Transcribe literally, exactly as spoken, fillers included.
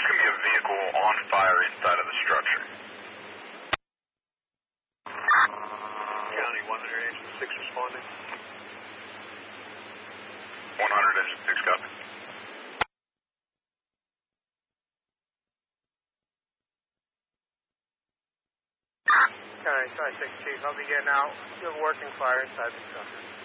There's going to be a vehicle on fire inside of the structure. County one hundred, engine six responding. one hundred, engine six, copy. County side six, Chief. I'll be getting out. You have a working fire inside the structure.